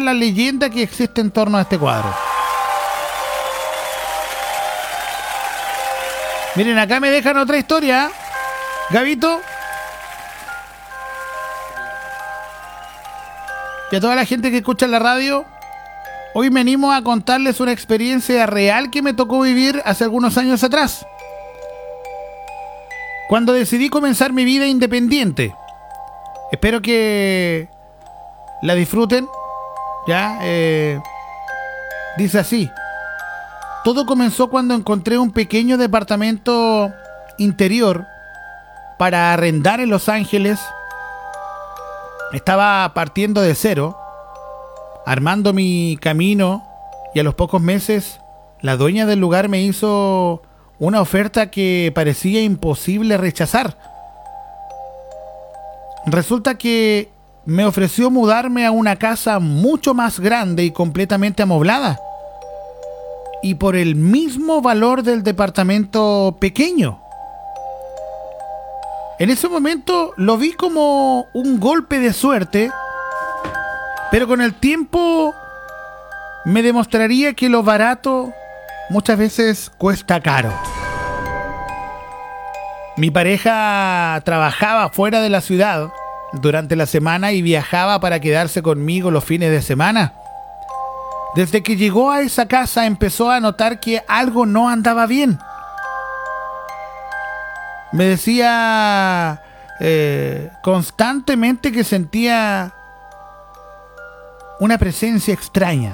la leyenda que existe en torno a este cuadro. Miren, acá me dejan otra historia. Gabito. Y a toda la gente que escucha en la radio, hoy venimos a contarles una experiencia real que me tocó vivir hace algunos años atrás, cuando decidí comenzar mi vida independiente. Espero que la disfruten. Ya, dice así. Todo comenzó cuando encontré un pequeño departamento interior para arrendar en Los Ángeles. Estaba partiendo de cero, armando mi camino, y a los pocos meses la dueña del lugar me hizo una oferta que parecía imposible rechazar. Resulta que me ofreció mudarme a una casa mucho más grande y completamente amoblada, y por el mismo valor del departamento pequeño. En ese momento lo vi como un golpe de suerte, pero con el tiempo me demostraría que lo barato muchas veces cuesta caro. Mi pareja trabajaba fuera de la ciudad durante la semana y viajaba para quedarse conmigo los fines de semana. Desde que llegó a esa casa empezó a notar que algo no andaba bien. Me decía constantemente que sentía una presencia extraña.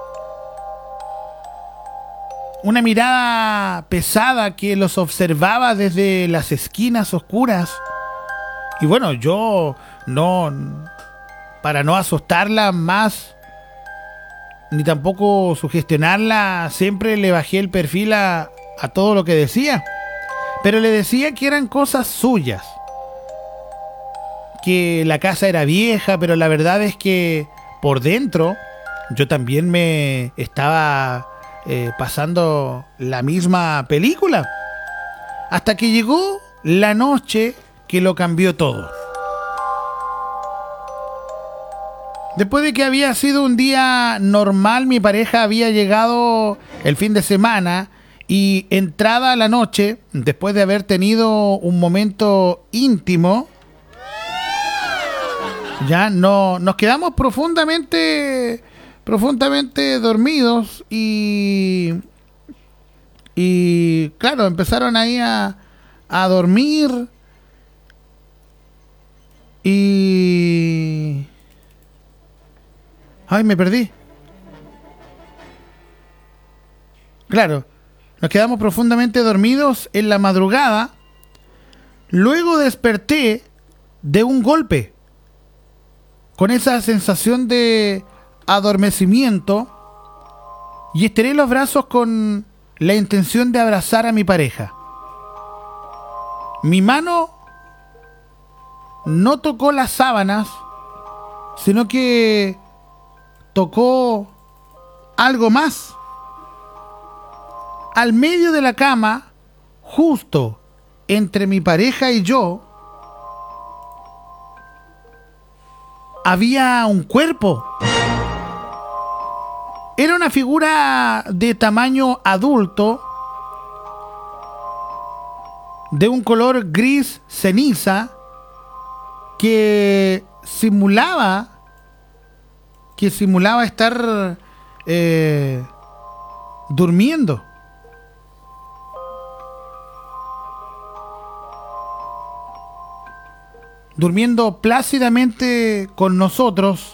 Una mirada pesada que los observaba desde las esquinas oscuras. Y bueno, yo para no asustarla más, ni tampoco sugestionarla, siempre le bajé el perfil a todo lo que decía. Pero le decía que eran cosas suyas, que la casa era vieja, pero la verdad es que por dentro yo también me estaba pasando la misma película. Hasta que llegó la noche que lo cambió todo. Después de que había sido un día normal, mi pareja había llegado el fin de semana y entrada la noche, después de haber tenido un momento íntimo, ya nos quedamos profundamente dormidos y claro, empezaron ahí a dormir y... Ay, me perdí. Claro, nos quedamos profundamente dormidos en la madrugada. Luego desperté de un golpe, con esa sensación de adormecimiento, y estiré los brazos con la intención de abrazar a mi pareja. Mi mano no tocó las sábanas, sino que tocó algo más. Al medio de la cama, justo entre mi pareja y yo, había un cuerpo. Era una figura de tamaño adulto, de un color gris ceniza, que simulaba estar durmiendo. Durmiendo plácidamente con nosotros.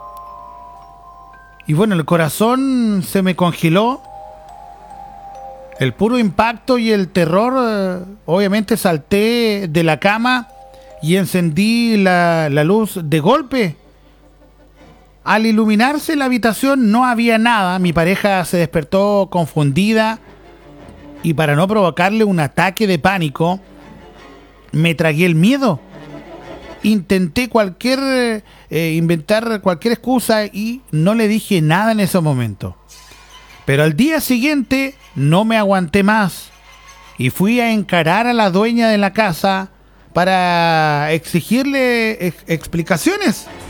Y bueno, el corazón se me congeló. El puro impacto y el terror, obviamente salté de la cama y encendí la luz de golpe. Al iluminarse la habitación no había nada. Mi pareja se despertó confundida y para no provocarle un ataque de pánico, me tragué el miedo. Intenté inventar cualquier excusa y no le dije nada en ese momento. Pero al día siguiente no me aguanté más y fui a encarar a la dueña de la casa para exigirle explicaciones.